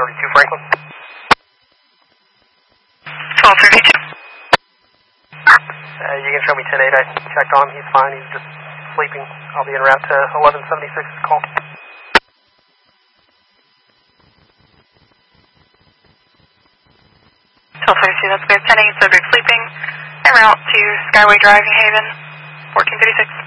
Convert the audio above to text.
1232 Franklin. 1232. You can show me 10-8. I checked on him. He's fine. He's just sleeping. I'll be en route to 1176 call. 1232, that's clear. 10-8, subject sleeping. En route to Skyway Drive, New Haven, 1456.